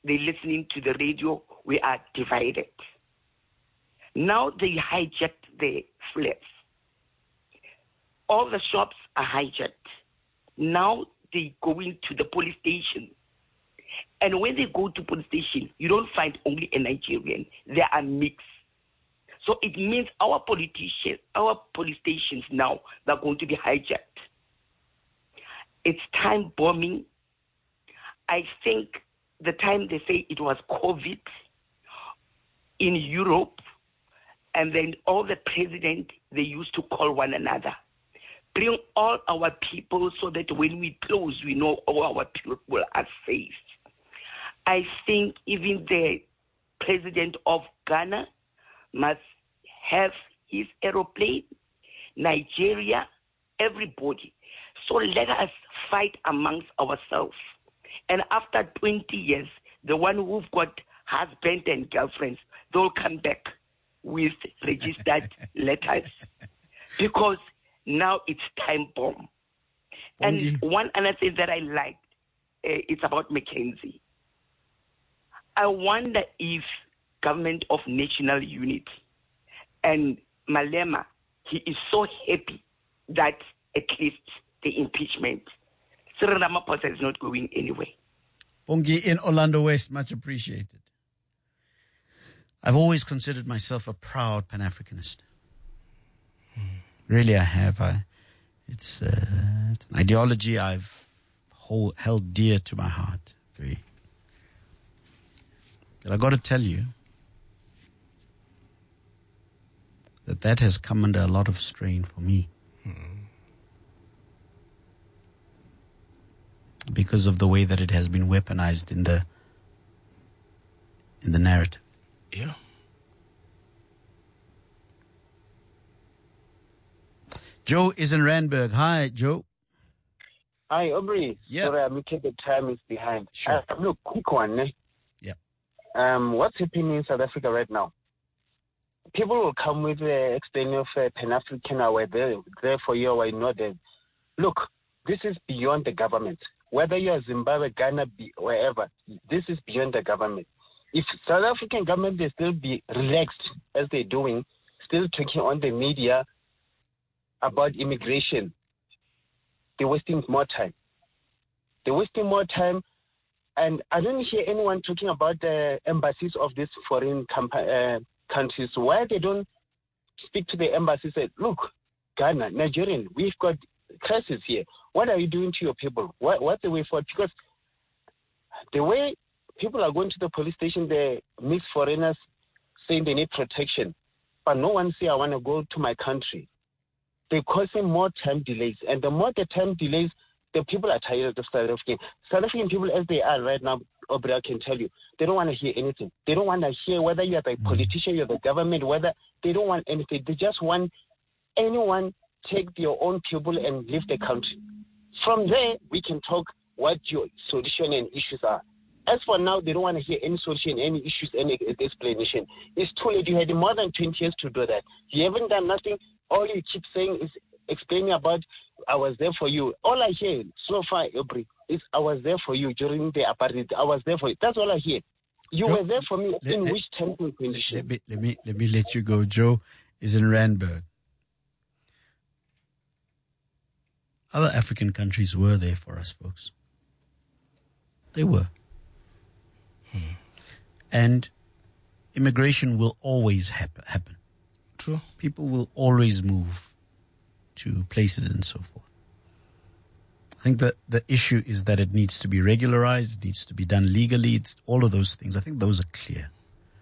they're listening to the radio, we are divided. Now they hijacked the flats. All the shops are hijacked. Now they go into the police station. And when they go to police station, you don't find only a Nigerian. They are mixed. So it means our politicians, our police stations now, they're going to be hijacked. It's time bombing. I think the time they say it was COVID in Europe, and then all the presidents, they used to call one another. Bring all our people so that when we close, we know all our people are safe. I think even the president of Ghana must have his aeroplane, Nigeria, everybody. So let us fight amongst ourselves. And after 20 years, the one who've got husband and girlfriends, they'll come back with registered letters. Because now it's time bomb. And one other thing that I liked, it's about Mackenzie. I wonder if Government of National Unity and Malema, he is so happy that at least the impeachment, Cyril Ramaphosa is not going anywhere. Bongi in Orlando West, much appreciated. I've always considered myself a proud Pan-Africanist. Really, I have. It's an ideology I've held dear to my heart. Really. But I got to tell you that has come under a lot of strain for me. Because of the way that it has been weaponized in the narrative. Yeah. Joe is in Randburg. Hi, Joe. Hi, Aubrey. Yeah. Sorry, I'm looking at the time is behind. Sure. Look, quick one. Yeah. What's happening in South Africa right now? People will come with the explaining of Pan-African, we're there for you, or not there. Look, this is beyond the government. Whether you're Zimbabwe, Ghana, wherever, this is beyond the government. If South African government, they still be relaxed as they're doing, still talking on the media about immigration, they're wasting more time. They're wasting more time, and I don't hear anyone talking about the embassies of these foreign countries. Why they don't speak to the embassy and say, look, Ghana, Nigerian, we've got crisis here. What are you doing to your people? What's the way forward? Because the way people are going to the police station, they miss foreigners saying they need protection, but no one say, I want to go to my country. They're causing more time delays, and the more the time delays, the people are tired of South African. South African people, as they are right now, Aubrey, I can tell you, they don't want to hear anything. They don't want to hear whether you're the politician, you're the government, whether they don't want anything. They just want anyone take your own people and leave the country. From there, we can talk what your solution and issues are. As for now, they don't want to hear any solution, any issues, any explanation. It's too late. You had more than 20 years to do that. You haven't done nothing. All you keep saying is explaining about, I was there for you. All I hear so far, Aubrey, is I was there for you during the apartheid. I was there for you. That's all I hear. You Joe, were there for me in which terms and conditions? Let me let you go. Joe is in Randburg. Other African countries were there for us, folks. They were. And immigration will always happen. True. People will always move to places and so forth. I think that the issue is that it needs to be regularized, it needs to be done legally, it's all of those things. I think those are clear.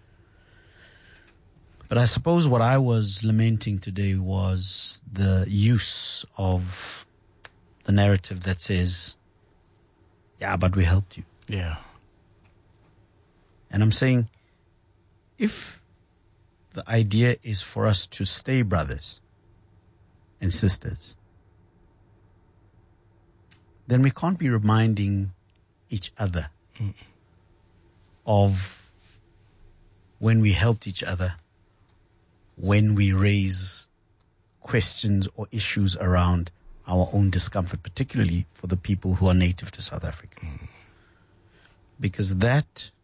But I suppose what I was lamenting today was the use of the narrative that says, yeah, but we helped you. Yeah. And I'm saying, if the idea is for us to stay brothers and sisters, then we can't be reminding each other of when we helped each other, when we raise questions or issues around our own discomfort, particularly for the people who are native to South Africa. Because that